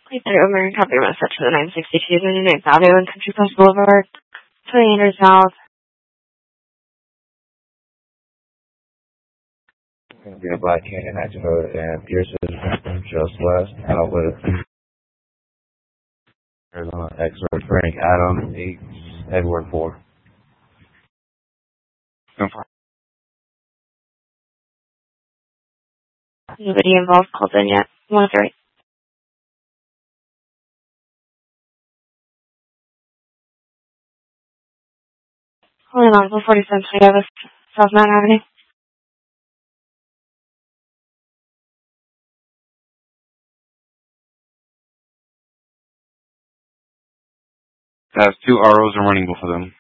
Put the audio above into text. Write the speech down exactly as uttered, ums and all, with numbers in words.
Please enter American copy message to the nine sixty-two ninety-ninth Avenue and Country Club Boulevard, twenty hundred South. Be a Black Canyon Action Road and Pierce's just west, outlet Arizona X Road, Frank Adam, eight, Edward four. Nobody involved called in yet. one three. Calling on four forty-seven twenty South Mountain Avenue. That's two R Os and running both of them.